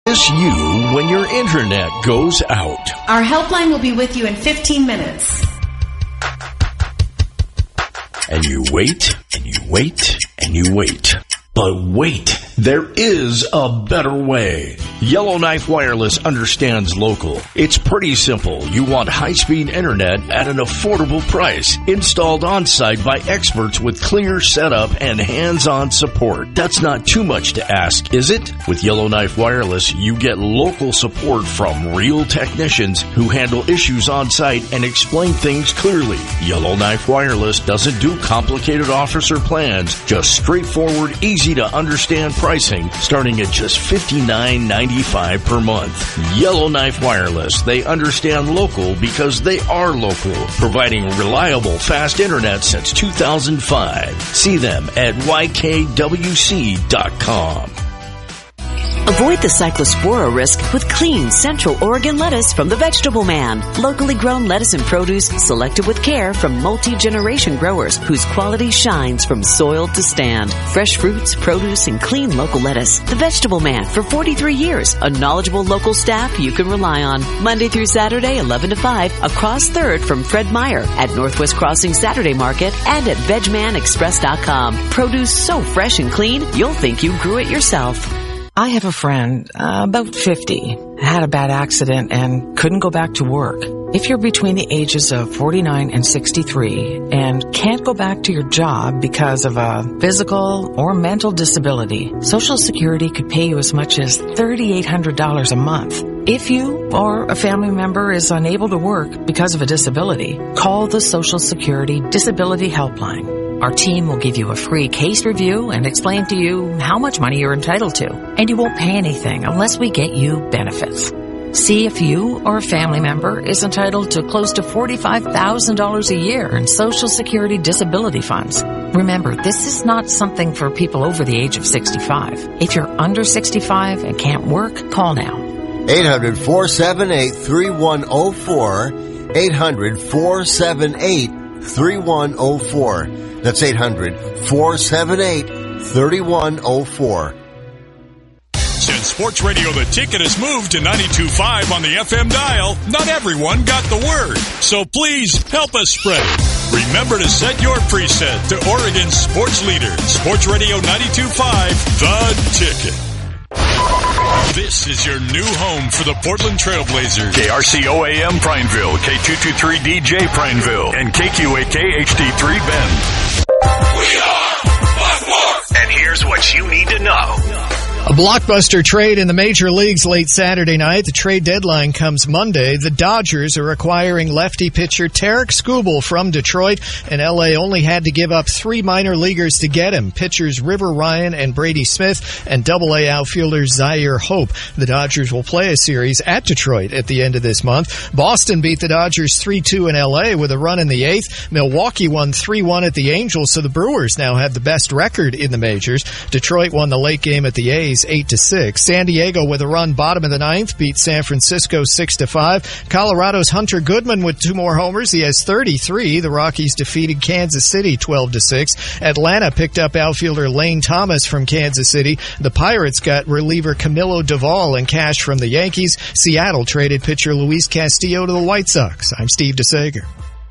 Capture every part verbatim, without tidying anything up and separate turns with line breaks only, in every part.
Miss you when your internet goes out.
Our helpline will be with you in fifteen minutes.
And you wait, and you wait, and you wait. But wait, there is a better way. Yellowknife Wireless understands local. It's pretty simple. You want high-speed internet at an affordable price, installed on-site by experts with clear setup and hands-on support. That's not too much to ask, is it? With Yellowknife Wireless, you get local support from real technicians who handle issues on-site and explain things clearly. Yellowknife Wireless doesn't do complicated offers or plans, just straightforward, easy to understand pricing starting at just fifty-nine ninety-five per month. Yellowknife Wireless, they understand local because they are local, providing reliable fast internet since two thousand five. See them at Y K W C dot com.
Avoid the cyclospora risk with clean Central Oregon lettuce from the Vegetable Man. Locally grown lettuce and produce selected with care from multi-generation growers whose quality shines from soil to stand. Fresh fruits, produce, and clean local lettuce. The Vegetable Man for forty-three years. A knowledgeable local staff you can rely on. Monday through Saturday, eleven to five, across third from Fred Meyer at Northwest Crossing Saturday Market and at veg man express dot com. Produce so fresh and clean, you'll think you grew it yourself.
I have a friend, uh, about fifty, had a bad accident and couldn't go back to work. If you're between the ages of forty-nine and sixty-three and can't go back to your job because of a physical or mental disability, Social Security could pay you as much as three thousand eight hundred dollars a month. If you or a family member is unable to work because of a disability, call the Social Security Disability Helpline. Our team will give you a free case review and explain to you how much money you're entitled to. And you won't pay anything unless we get you benefits. See if you or a family member is entitled to close to forty-five thousand dollars a year in Social Security disability funds. Remember, this is not something for people over the age of sixty-five. If you're under sixty-five and can't work, call now.
eight hundred, four seven eight, three one zero four. eight hundred, four seven eight, three one zero four. That's eight hundred, four seven eight, three one zero four.
Since Sports Radio The Ticket has moved to ninety-two point five on the F M dial, not everyone got the word. So please help us spread it. Remember to set your preset to Oregon's sports leader, Sports Radio ninety-two point five, The Ticket. This is your new home for the Portland Trailblazers.
K R C O A M Prineville, K two twenty-three D J Prineville, and K Q A K H D three Bend.
We are Fox Sports.
And here's what you need to know.
A blockbuster trade in the major leagues late Saturday night. The trade deadline comes Monday. The Dodgers are acquiring lefty pitcher Tarik Skubal from Detroit, and L A only had to give up three minor leaguers to get him. Pitchers River Ryan and Brady Smith and double A outfielder Zaire Hope. The Dodgers will play a series at Detroit at the end of this month. Boston beat the Dodgers three two in L A with a run in the eighth. Milwaukee won three one at the Angels, so the Brewers now have the best record in the majors. Detroit won the late game at the A's eight to six. San Diego with a run bottom of the ninth beat San Francisco six to five. Colorado's Hunter Goodman with two more homers. He has thirty-three. The Rockies defeated Kansas City twelve to six. Atlanta picked up outfielder Lane Thomas from Kansas City. The Pirates got reliever Camilo Doval and cash from the Yankees. Seattle traded pitcher Luis Castillo to the White Sox. I'm Steve DeSager.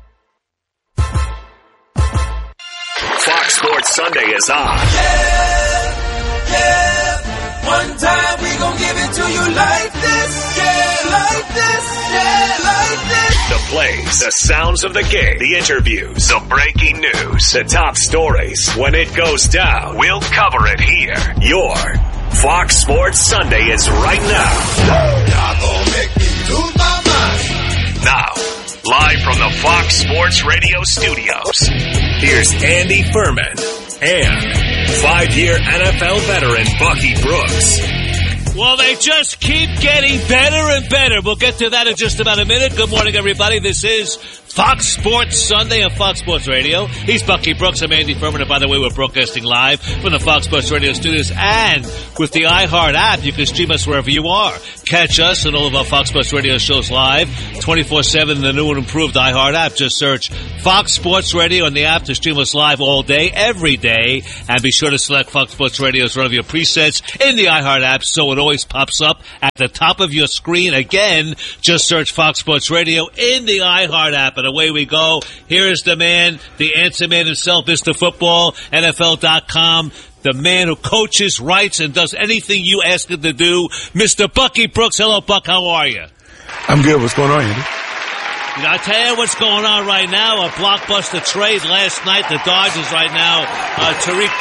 Fox Sports Sunday is on.
Yeah, yeah. One time we gon' give it to you like this, yeah, like this, yeah, like this.
The plays, the sounds of the game, the interviews, the breaking news, the top stories. When it goes down, we'll cover it here. Your Fox Sports Sunday is right now.
Y'all gon' make me lose my mind.
Now, live from the Fox Sports Radio studios, here's Andy Furman and five-year N F L veteran Bucky Brooks.
Well, they just keep getting better and better. We'll get to that in just about a minute. Good morning, everybody. This is Fox Sports Sunday on Fox Sports Radio. He's Bucky Brooks. I'm Andy Furman. And by the way, we're broadcasting live from the Fox Sports Radio studios. And with the iHeart app, you can stream us wherever you are. Catch us and all of our Fox Sports Radio shows live twenty-four seven in the new and improved iHeart app. Just search Fox Sports Radio on the app to stream us live all day, every day. And be sure to select Fox Sports Radio as one of your presets in the iHeart app so it always pops up at the top of your screen. Again, just search Fox Sports Radio in the iHeart app. And away we go. Here is the man, the answer man himself, Mister Football, N F L dot com. The man who coaches, writes, and does anything you ask him to do, Mister Bucky Brooks. Hello, Buck. How are you?
I'm good. What's going on, Andy?
You know, I tell you what's going on right now. A blockbuster trade last night. The Dodgers right now. Uh, Tariq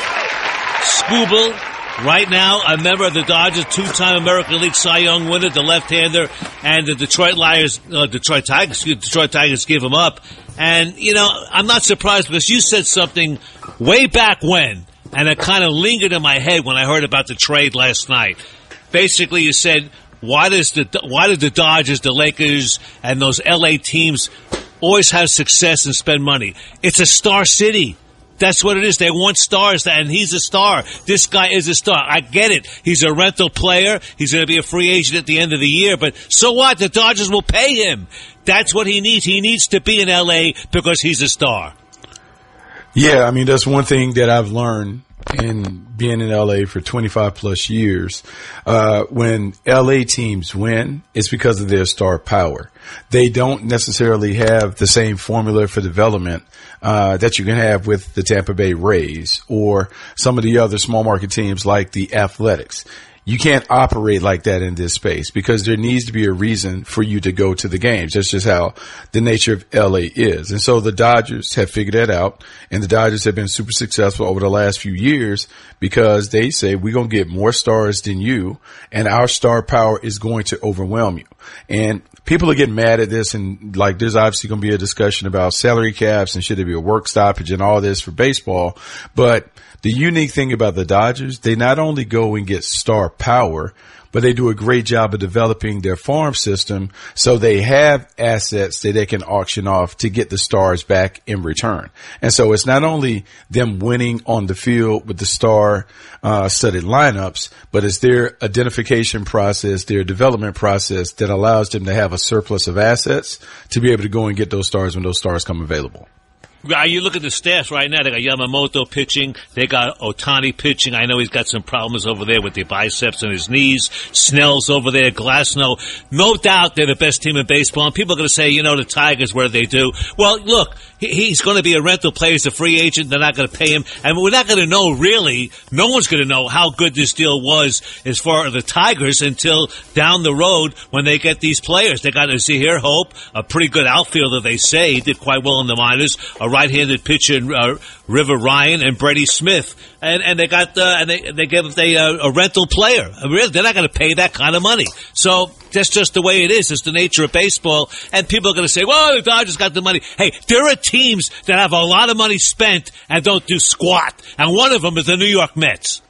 Skubal. Right now, a member of the Dodgers, two-time American League Cy Young winner, the left-hander, and the Detroit Lions, uh, Detroit Tigers, Detroit Tigers give him up. And, you know, I'm not surprised because you said something way back when, and it kind of lingered in my head when I heard about the trade last night. Basically, you said, why does the, why did the Dodgers, the Lakers, and those L A teams always have success and spend money? It's a star city. That's what it is. They want stars, and he's a star. This guy is a star. I get it. He's a rental player. He's going to be a free agent at the end of the year, but so what? The Dodgers will pay him. That's what he needs. He needs to be in L A because he's a star.
Yeah, I mean, that's one thing that I've learned in being in L A for twenty-five plus years. Uh, when L A teams win, it's because of their star power. They don't necessarily have the same formula for development uh, that you can have with the Tampa Bay Rays or some of the other small market teams like the Athletics. You can't operate like that in this space because there needs to be a reason for you to go to the games. That's just how the nature of L A is. And so the Dodgers have figured that out, and the Dodgers have been super successful over the last few years because they say we're going to get more stars than you, and our star power is going to overwhelm you. And people are getting mad at this, and like there's obviously going to be a discussion about salary caps and should there be a work stoppage and all this for baseball. But the unique thing about the Dodgers, they not only go and get star power, but they do a great job of developing their farm system so they have assets that they can auction off to get the stars back in return. And so it's not only them winning on the field with the star uh, studded lineups, but it's their identification process, their development process that allows them to have a surplus of assets to be able to go and get those stars when those stars come available.
You look at the stats right now. They got Yamamoto pitching. They got Ohtani pitching. I know he's got some problems over there with the biceps and his knees. Snell's over there. Glasnow. No doubt they're the best team in baseball. And people are going to say, you know, the Tigers, what do they do? Well, look, he's going to be a rental player. He's a free agent. They're not going to pay him. And we're not going to know, really, no one's going to know how good this deal was as far as the Tigers until down the road when they get these players. They got Zahir Hope, a pretty good outfielder, they say. He did quite well in the minors. A right-handed pitcher, uh, River Ryan, and Brady Smith, and and they got uh, and they they gave they uh, a rental player. Really, they're not going to pay that kind of money. So that's just the way it is. It's the nature of baseball, and people are going to say, "Well, the Dodgers got the money." Hey, there are teams that have a lot of money spent and don't do squat, and one of them is the New York Mets.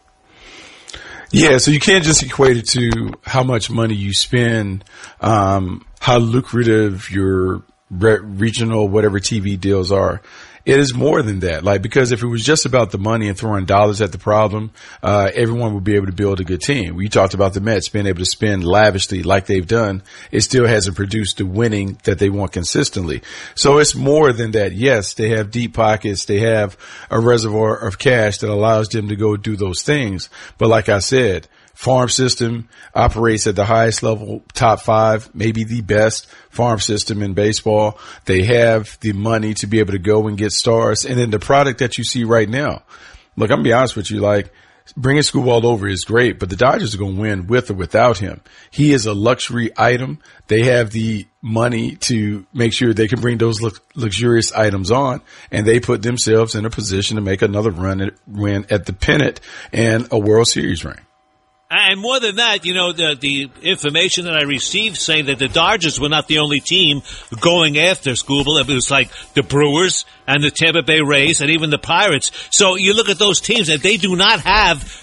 Yeah, so you can't just equate it to how much money you spend, um, how lucrative your Re- regional, whatever T V deals are. It is more than that. Like, because if it was just about the money and throwing dollars at the problem, uh, everyone would be able to build a good team. We talked about the Mets being able to spend lavishly like they've done. It still hasn't produced the winning that they want consistently. So it's more than that. Yes, they have deep pockets. They have a reservoir of cash that allows them to go do those things. But like I said, farm system operates at the highest level, top five, maybe the best farm system in baseball. They have the money to be able to go and get stars. And then the product that you see right now, look, I'm going to be honest with you, like, bringing Skubal over is great, but the Dodgers are going to win with or without him. He is a luxury item. They have the money to make sure they can bring those luxurious items on, and they put themselves in a position to make another run at, win at the pennant and a World Series ring.
And more than that, you know, the the information that I received saying that the Dodgers were not the only team going after Skubal. It was like the Brewers and the Tampa Bay Rays and even the Pirates. So you look at those teams, and they do not have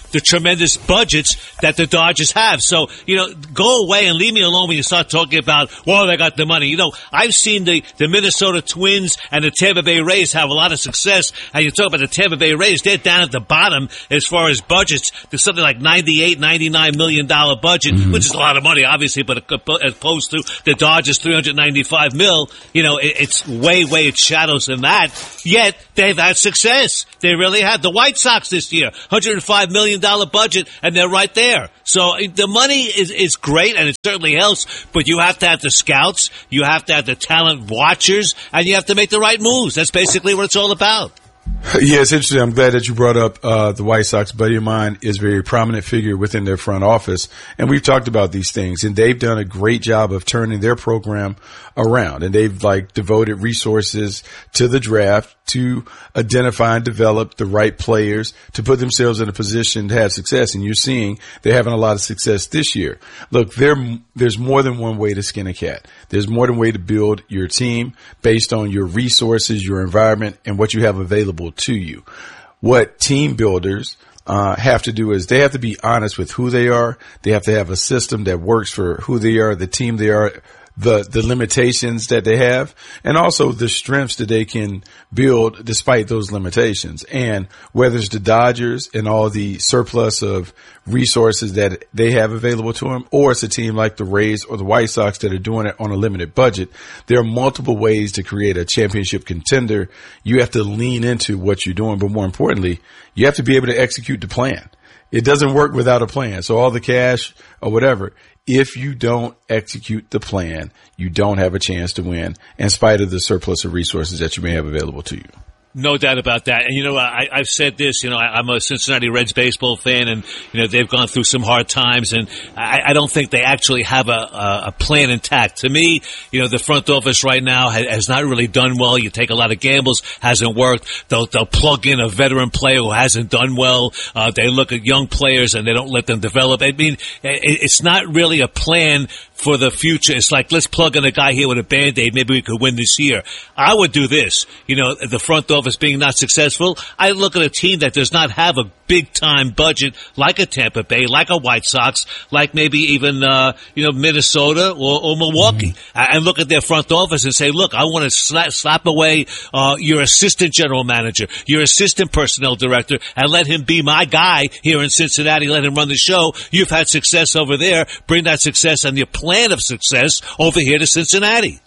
the tremendous budgets that the Dodgers have. So, you know, go away and leave me alone when you start talking about, well, they got the money. You know, I've seen the, the Minnesota Twins and the Tampa Bay Rays have a lot of success. And you talk about the Tampa Bay Rays, they're down at the bottom as far as budgets. There's something like ninety-eight, ninety-nine million dollar budget, mm-hmm. which is a lot of money, obviously, but as opposed to the Dodgers three hundred ninety-five mil, you know, it, it's way, way it shadows than that. Yet they've had success. They really had. The White Sox this year, one hundred five million dollar budget, and they're right there. So the money is, is great, and it certainly helps, but you have to have the scouts, you have to have the talent watchers, and you have to make the right moves. That's basically what it's all about.
Yeah, it's interesting. I'm glad that you brought up uh, the White Sox. A buddy of mine is a very prominent figure within their front office, and we've talked about these things, and they've done a great job of turning their program around, and they've like devoted resources to the draft to identify and develop the right players to put themselves in a position to have success. And you're seeing they're having a lot of success this year. Look, there, there's more than one way to skin a cat. There's more than one way to build your team based on your resources, your environment, and what you have available to you. What team builders uh, have to do is they have to be honest with who they are. They have to have a system that works for who they are, the team they are, the, the limitations that they have, and also the strengths that they can build despite those limitations. And whether it's the Dodgers and all the surplus of resources that they have available to them, or it's a team like the Rays or the White Sox that are doing it on a limited budget, there are multiple ways to create a championship contender. You have to lean into what you're doing, but more importantly, you have to be able to execute the plan. It doesn't work without a plan. So all the cash or whatever, if you don't execute the plan, you don't have a chance to win in spite of the surplus of resources that you may have available to you.
No doubt about that. And, you know, I, I've said this, you know, I, I'm a Cincinnati Reds baseball fan, and, you know, they've gone through some hard times, and I, I don't think they actually have a, a, a plan intact. To me, you know, the front office right now has, has not really done well. You take a lot of gambles, hasn't worked. They'll, they'll plug in a veteran player who hasn't done well. Uh, they look at young players and they don't let them develop. I mean, it, it's not really a plan for the future. It's like, let's plug in a guy here with a Band-Aid. Maybe we could win this year. I would do this. You know, the front office being not successful, I look at a team that does not have a big-time budget like a Tampa Bay, like a White Sox, like maybe even, uh, you know, Minnesota or, or Milwaukee, mm-hmm. and look at their front office and say, look, I want to slap, slap away uh, your assistant general manager, your assistant personnel director, and let him be my guy here in Cincinnati. Let him run the show. You've had success over there. Bring that success and your plan of success over here to Cincinnati.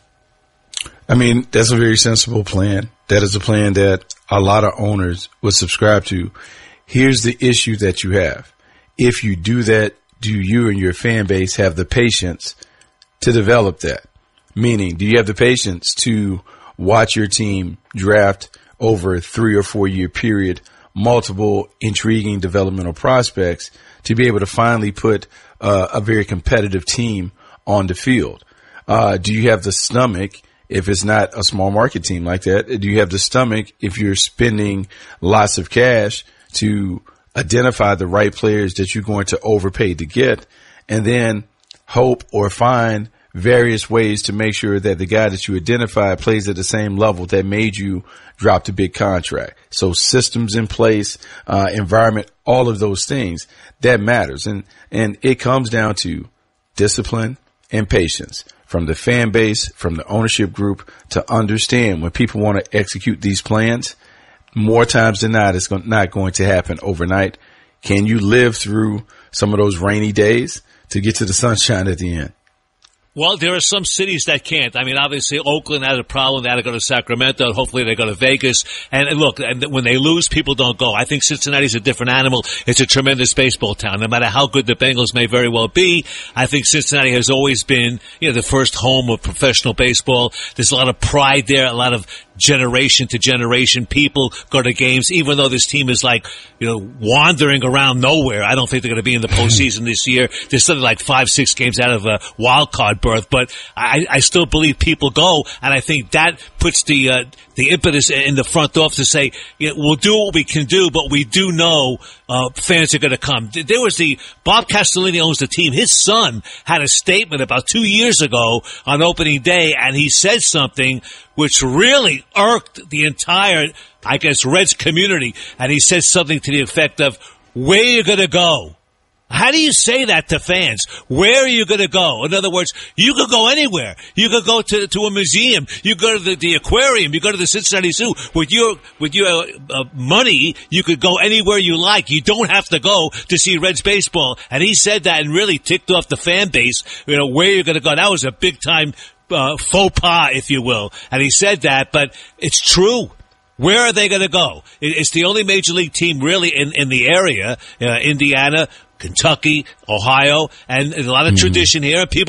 I mean, that's a very sensible plan. That is a plan that a lot of owners would subscribe to. Here's the issue that you have. If you do that, do you and your fan base have the patience to develop that? Meaning, do you have the patience to watch your team draft over a three or four year period, multiple intriguing developmental prospects to be able to finally put uh, a very competitive team on the field? Uh, do you have the stomach? If it's not a small market team like that, do you have the stomach if you're spending lots of cash to identify the right players that you're going to overpay to get, and then hope or find various ways to make sure that the guy that you identify plays at the same level that made you drop the big contract? So systems in place, uh, environment, all of those things, that matters. And, and it comes down to discipline and patience from the fan base, from the ownership group, to understand when people want to execute these plans, more times than not, it's not going to happen overnight. Can you live through some of those rainy days to get to the sunshine at the end?
Well, there are some cities that can't. I mean, obviously, Oakland had a problem. They had to go to Sacramento. Hopefully, they go to Vegas. And look, when they lose, people don't go. I think Cincinnati's a different animal. It's a tremendous baseball town. No matter how good the Bengals may very well be, I think Cincinnati has always been, you know, the first home of professional baseball. There's a lot of pride there, a lot of generation to generation people go to games, even though this team is like, you know, wandering around nowhere. I don't think they're going to be in the postseason this year. They're something like five, six games out of a wild card berth, but I, I still believe people go, and I think that puts the uh, the impetus in the front office to say, you know, we'll do what we can do, but we do know uh, fans are going to come. There was the Bob Castellini owns the team. His son had a statement about two years ago on opening day, and he said something which really irked the entire, I guess, Reds community. And he said something to the effect of, where are you going to go? How do you say that to fans? Where are you going to go? In other words, you could go anywhere. You could go to to a museum. You go to the, the aquarium. You go to the Cincinnati Zoo. With your with your uh, money, you could go anywhere you like. You don't have to go to see Reds baseball. And he said that and really ticked off the fan base. You know, where you're going to go. That was a big time uh, faux pas, if you will. And he said that, but it's true. Where are they going to go? It's the only major league team really in, in the area, uh, Indiana, Kentucky, Ohio, and a lot of mm. tradition here. People